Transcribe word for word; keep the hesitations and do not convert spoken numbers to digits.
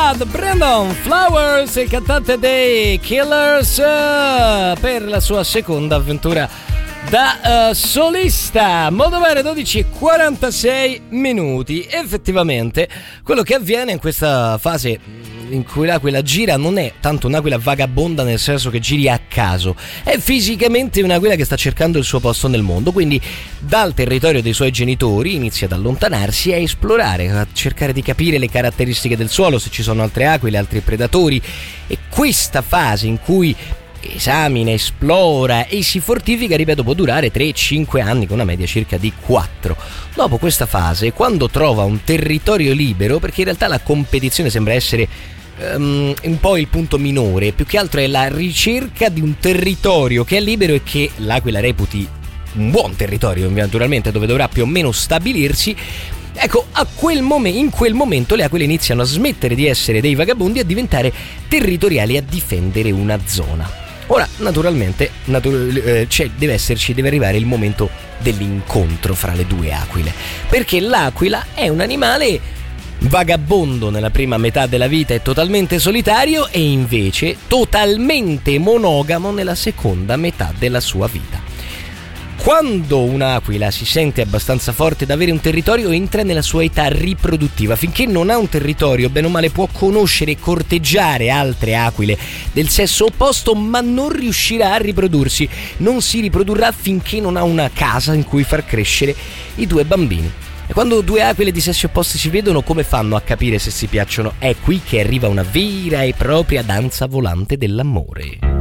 Chad Brandon Flowers, il cantante dei Killers, uh, per la sua seconda avventura da uh, solista. Modo bene, dodici e quarantasei minuti. Effettivamente quello che avviene in questa fase in cui l'aquila gira non è tanto un'aquila vagabonda nel senso che giri a caso, è fisicamente un'aquila che sta cercando il suo posto nel mondo, quindi dal territorio dei suoi genitori inizia ad allontanarsi e a esplorare, a cercare di capire le caratteristiche del suolo, se ci sono altre aquile, altri predatori. E questa fase in cui esamina, esplora e si fortifica, ripeto, può durare tre cinque anni, con una media circa di quattro. Dopo questa fase, quando trova un territorio libero, perché in realtà la competizione sembra essere um, un po' il punto minore, più che altro è la ricerca di un territorio che è libero e che l'aquila reputi un buon territorio, naturalmente, dove dovrà più o meno stabilirsi. Ecco, a quel momen- in quel momento le aquile iniziano a smettere di essere dei vagabondi e a diventare territoriali, a difendere una zona. Ora, naturalmente, natur- eh, c'è, deve esserci, deve arrivare il momento dell'incontro fra le due aquile, perché l'aquila è un animale vagabondo nella prima metà della vita e totalmente solitario, e invece totalmente monogamo nella seconda metà della sua vita. Quando un'aquila si sente abbastanza forte da avere un territorio, entra nella sua età riproduttiva. Finché non ha un territorio, bene o male può conoscere e corteggiare altre aquile del sesso opposto, ma non riuscirà a riprodursi. Non si riprodurrà finché non ha una casa in cui far crescere i due bambini. E quando due aquile di sessi opposti si vedono, come fanno a capire se si piacciono? È qui che arriva una vera e propria danza volante dell'amore.